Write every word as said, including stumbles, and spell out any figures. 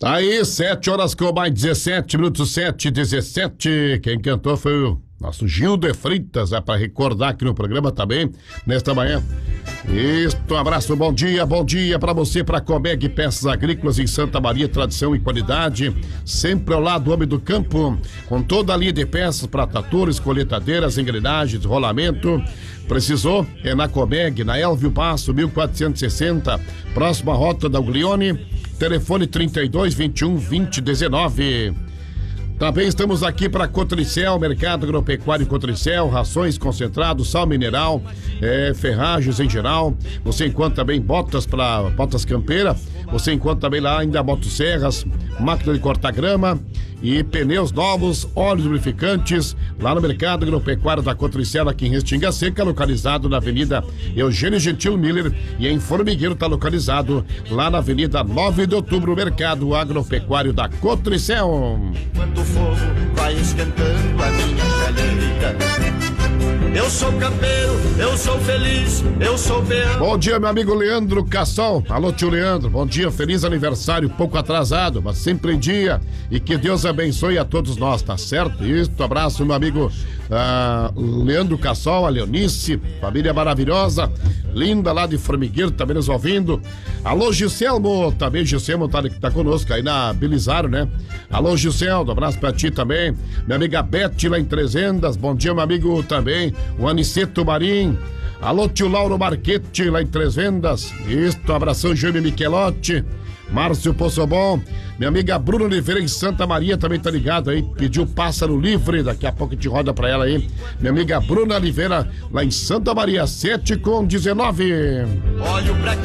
Tá aí, sete horas com mais dezessete minutos, sete e dezessete. Quem cantou foi o nosso Gil de Freitas, é para recordar aqui no programa também, nesta manhã. Isso, um abraço, bom dia, bom dia para você, para Comeg Peças Agrícolas em Santa Maria, tradição e qualidade, sempre ao lado do homem do campo, com toda a linha de peças para tratores, coletadeiras, engrenagens, rolamento. Precisou? É na Comeg, na Elvio Passo, mil quatrocentos e sessenta, próxima rota da Uglione, telefone trinta e dois, vinte e um, vinte, dezenove. Também estamos aqui para Cotricel, Mercado Agropecuário Cotricel, rações concentrados, sal mineral, é, ferragens em geral. Você encontra também botas para botas campeira. Você encontra também lá ainda motosserras, máquina de cortar grama e pneus novos, óleos lubrificantes, lá no Mercado Agropecuário da Cotricel, aqui em Restinga Seca, localizado na Avenida Eugênio Gentil Miller, e em Formigueiro está localizado lá na Avenida nove de Outubro, Mercado Agropecuário da Cotricel. Quando o fogo vai esquentando a minha chaleira, eu sou campeiro, eu sou feliz, eu sou peão. Bom dia, meu amigo Leandro Cassol. Alô, tio Leandro, bom dia, feliz aniversário, pouco atrasado, mas sempre em dia, e que Deus abençoe a todos nós, tá certo? Isso, abraço, meu amigo uh, Leandro Cassol, a Leonice, família maravilhosa, linda lá de Formigueiro, também nos ouvindo. Alô, Giselmo, também Giselmo tá, tá conosco aí na Belisário, né? Alô, Giselmo, abraço pra ti também. Minha amiga Beth lá em Trezendas, bom dia, meu amigo também, o Aniceto Marim. Alô, tio Lauro Marquete lá em Três Vendas. Isto, abração, Jaime Michelotti, Márcio Possobon, minha amiga Bruna Oliveira em Santa Maria também tá ligado aí, pediu pássaro livre, daqui a pouco a gente roda pra ela aí. Minha amiga Bruna Oliveira lá em Santa Maria, sete com dezenove. Olho pra